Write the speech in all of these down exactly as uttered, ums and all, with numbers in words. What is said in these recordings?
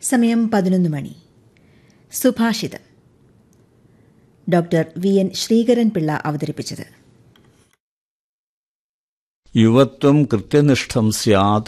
സമയം പതിനൊന്ന് മണി. സുഭാഷിതം. Doctor V N Sreekaran Pillai അവതരിപ്പിച്ചത്. യുവത്വം കൃത്യനിഷ്ഠം സ്യാത്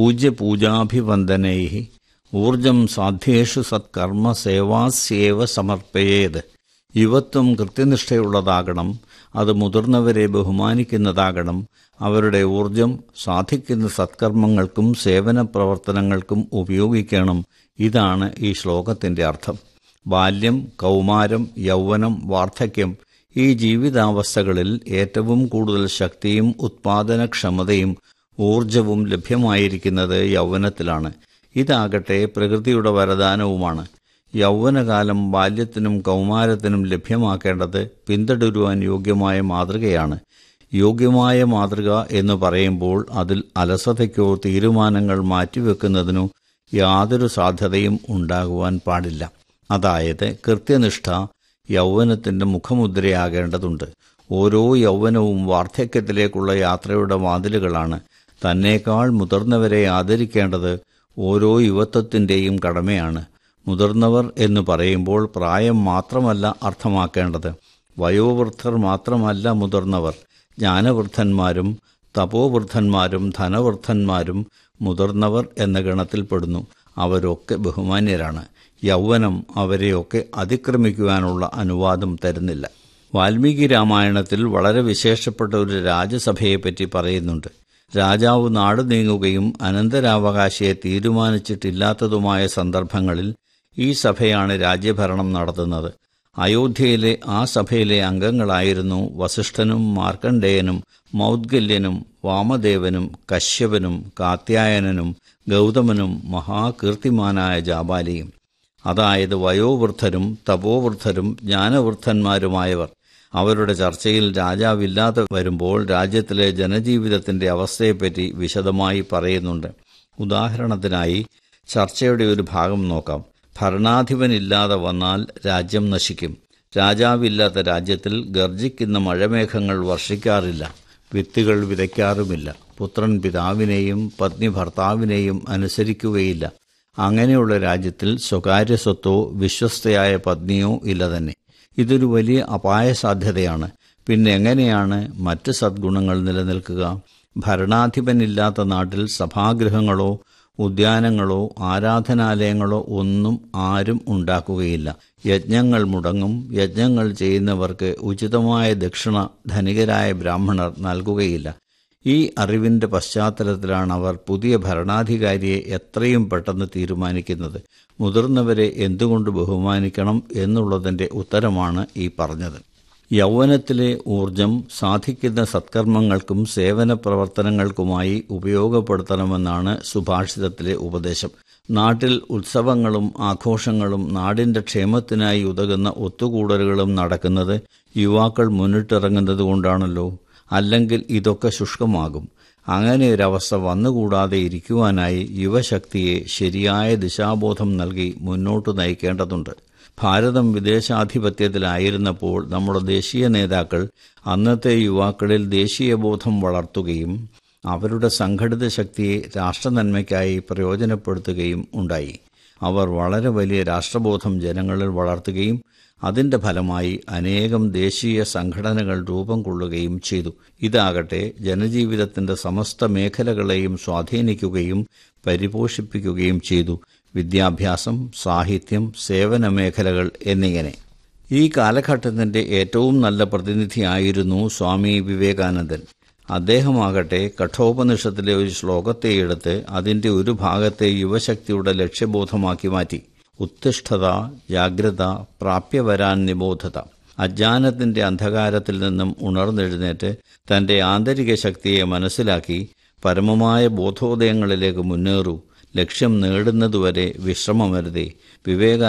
പൂജ്യപൂജാഭിവന്ദനൈഃ ഊർജം സാധ്യേഷു സത്കർമ്മ സേവാസ്യേവ സമർപ്പയേത്. യുവത്വം കൃത്യനിഷ്ഠയുള്ളതാകണം, അത് മുതിർന്നവരെ ബഹുമാനിക്കുന്നതാകണം, അവരുടെ ഊർജം സാധിക്കുന്ന സത്കർമ്മങ്ങൾക്കും സേവന പ്രവർത്തനങ്ങൾക്കും ഉപയോഗിക്കണം. ഇതാണ് ഈ ശ്ലോകത്തിന്റെ അർത്ഥം. ബാല്യം, കൗമാരം, യൗവനം, വാർദ്ധക്യം ഈ ജീവിതാവസ്ഥകളിൽ ഏറ്റവും കൂടുതൽ ശക്തിയും ഉത്പാദനക്ഷമതയും ഊർജവും ലഭ്യമായിരിക്കുന്നത് യൗവനത്തിലാണ്. ഇതാകട്ടെ പ്രകൃതിയുടെ വരദാനവുമാണ്. യൗവനകാലം ബാല്യത്തിനും കൗമാരത്തിനും ലഭ്യമാക്കേണ്ടത് പിന്തുടരുവാൻ യോഗ്യമായ മാതൃകയാണ്. യോഗ്യമായ മാതൃക എന്ന് പറയുമ്പോൾ അതിൽ അലസതയ്ക്കോ തീരുമാനങ്ങൾ മാറ്റിവെക്കുന്നതിനോ യാതൊരു സാധ്യതയും ഉണ്ടാകുവാൻ പാടില്ല. അതായത് കൃത്യനിഷ്ഠ യൗവനത്തിന്റെ മുഖമുദ്രയാകേണ്ടതുണ്ട്. ഓരോ യൗവനവും വാർദ്ധക്യത്തിലേക്കുള്ള യാത്രയുടെ വാതിലുകളാണ്. തന്നേക്കാൾ മുതിർന്നവരെ ആദരിക്കേണ്ടത് ഓരോ യുവത്വത്തിൻ്റെയും കടമയാണ്. മുതിർന്നവർ എന്ന് പറയുമ്പോൾ പ്രായം മാത്രമല്ല അർത്ഥമാക്കേണ്ടത്. വയോവൃദ്ധർ മാത്രമല്ല മുതിർന്നവർ. ജ്ഞാനവൃദ്ധന്മാരും തപോവൃദ്ധന്മാരും ധനവൃദ്ധന്മാരും മുതിർന്നവർ എന്ന ഗണത്തിൽപ്പെടുന്നു. അവരൊക്കെ ബഹുമാന്യരാണ്. യൗവനം അവരെയൊക്കെ അതിക്രമിക്കുവാനുള്ള അനുവാദം തരുന്നില്ല. വാൽമീകി രാമായണത്തിൽ വളരെ വിശേഷപ്പെട്ട ഒരു രാജസഭയെപ്പറ്റി പറയുന്നുണ്ട്. രാജാവ് നാട് നീങ്ങുകയും അനന്തരാവകാശിയെ തീരുമാനിച്ചിട്ടില്ലാത്തതുമായ സന്ദർഭങ്ങളിൽ ഈ സഭയാണ് രാജ്യഭരണം നടത്തുന്നത്. അയോധ്യയിലെ ആ സഭയിലെ അംഗങ്ങളായിരുന്നു വസിഷ്ഠനും മാർക്കണ്ഡേയനും മൗദ്ഗല്യനും വാമദേവനും കശ്യപനും കാത്യായനനും ഗൗതമനും മഹാകീർത്തിമാനായ ജാബാലിയും. അതായത് വയോവൃദ്ധരും തപോവൃദ്ധരും ജ്ഞാനവൃദ്ധന്മാരുമായവർ. അവരുടെ ചർച്ചയിൽ രാജാവില്ലാതെ വരുമ്പോൾ രാജ്യത്തിലെ ജനജീവിതത്തിന്റെ അവസ്ഥയെപ്പറ്റി വിശദമായി പറയുന്നുണ്ട്. ഉദാഹരണത്തിനായി ചർച്ചയുടെ ഒരു ഭാഗം നോക്കാം. ഭരണാധിപനില്ലാതെ വന്നാൽ രാജ്യം നശിക്കും. രാജാവില്ലാത്ത രാജ്യത്തിൽ ഗർജിക്കുന്ന മഴമേഘങ്ങൾ വർഷിക്കാറില്ല, വിത്തുകൾ വിതയ്ക്കാറുമില്ല, പുത്രൻ പിതാവിനെയും പത്നി ഭർത്താവിനെയും അനുസരിക്കുകയില്ല. അങ്ങനെയുള്ള രാജ്യത്തിൽ സ്വകാര്യ സ്വത്തോ വിശ്വസ്തയായ പത്നിയോ ഇല്ല തന്നെ. ഇതൊരു വലിയ അപായ സാധ്യതയാണ്. പിന്നെ എങ്ങനെയാണ് മറ്റ് സദ്ഗുണങ്ങൾ നിലനിൽക്കുക? ഭരണാധിപനില്ലാത്ത നാട്ടിൽ സഭാഗൃഹങ്ങളോ ഉദ്യാനങ്ങളോ ആരാധനാലയങ്ങളോ ഒന്നും ആരും ഉണ്ടാക്കുകയില്ല. യജ്ഞങ്ങൾ മുടങ്ങും. യജ്ഞങ്ങൾ ചെയ്യുന്നവർക്ക് ഉചിതമായ ദക്ഷിണ ധനികരായ ബ്രാഹ്മണർ നൽകുകയില്ല. ഈ അറിവിന്റെ പശ്ചാത്തലത്തിലാണ് അവർ പുതിയ ഭരണാധികാരിയെ എത്രയും പെട്ടെന്ന് തീരുമാനിക്കുന്നത്. മുതിർന്നവരെ എന്തുകൊണ്ട് ബഹുമാനിക്കണം എന്നുള്ളതിന്റെ ഉത്തരമാണ് ഈ പറഞ്ഞത്. യൗവനത്തിലെ ഊർജം സാധിക്കുന്ന സത്കർമ്മങ്ങൾക്കും സേവന പ്രവർത്തനങ്ങൾക്കുമായി ഉപയോഗപ്പെടുത്തണമെന്നാണ് സുഭാഷിതത്തിലെ ഉപദേശം. നാട്ടിൽ ഉത്സവങ്ങളും ആഘോഷങ്ങളും നാടിന്റെ ക്ഷേമത്തിനായി ഉതകുന്ന ഒത്തുകൂടലുകളും നടക്കുന്നത് യുവാക്കൾ മുന്നിട്ടിറങ്ങുന്നത് കൊണ്ടാണല്ലോ. അല്ലെങ്കിൽ ഇതൊക്കെ ശുഷ്കമാകും. അങ്ങനെ ഒരവസ്ഥ വന്നുകൂടാതെ ഇരിക്കുവാനായി യുവശക്തിയെ ശരിയായ ദിശാബോധം നൽകി മുന്നോട്ട് നയിക്കേണ്ടതുണ്ട്. ഭാരതം വിദേശാധിപത്യത്തിലായിരുന്നപ്പോൾ നമ്മുടെ ദേശീയ നേതാക്കൾ അന്നത്തെ യുവാക്കളിൽ ദേശീയബോധം വളർത്തുകയും അവരുടെ സംഘടിത ശക്തിയെ രാഷ്ട്രനന്മയ്ക്കായി പ്രയോജനപ്പെടുത്തുകയും ഉണ്ടായി. അവർ വളരെ വലിയ രാഷ്ട്രബോധം ജനങ്ങളിൽ വളർത്തുകയും അതിന്റെ ഫലമായി അനേകം ദേശീയ സംഘടനകൾ രൂപം കൊള്ളുകയും ചെയ്തു. ഇതാകട്ടെ ജനജീവിതത്തിന്റെ സമസ്ത മേഖലകളെയും സ്വാധീനിക്കുകയും പരിപോഷിപ്പിക്കുകയും ചെയ്തു. വിദ്യാഭ്യാസം, സാഹിത്യം, സേവന മേഖലകൾ എന്നിങ്ങനെ. ഈ കാലഘട്ടത്തിന്റെ ഏറ്റവും നല്ല പ്രതിനിധിയായിരുന്നു സ്വാമി വിവേകാനന്ദൻ. അദ്ദേഹമാകട്ടെ കഠോപനിഷത്തിലെ ഒരു ശ്ലോകത്തെ എടുത്ത് അതിന്റെ ഒരു ഭാഗത്തെ യുവശക്തിയുടെ ലക്ഷ്യബോധമാക്കി മാറ്റി. ഉത്തിഷ്ഠത ജാഗ്രത പ്രാപ്യവരാൻ നിബോധത. അജ്ഞാനത്തിന്റെ അന്ധകാരത്തിൽ നിന്നും ഉണർന്നെഴുന്നേറ്റ് തന്റെ ആന്തരിക ശക്തിയെ മനസ്സിലാക്കി പരമമായ ബോധോദയങ്ങളിലേക്ക് മുന്നേറൂ. ലക്ഷ്യം നേടുന്നതുവരെ വിശ്രമമരുതേ. വിവേകാനന്ദ